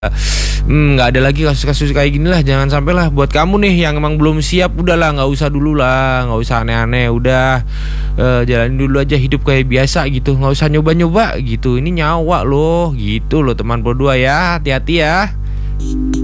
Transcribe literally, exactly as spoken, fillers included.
Hmm, nggak ada lagi kasus-kasus kayak gini lah. Jangan sampai lah. Buat kamu nih yang emang belum siap, udahlah, nggak usah dulu lah, nggak usah aneh-aneh. Udah, eh, jalanin dulu aja hidup kayak biasa gitu. Nggak usah nyoba-nyoba gitu. Ini nyawa loh, gitu loh teman berdua ya. Hati-hati ya.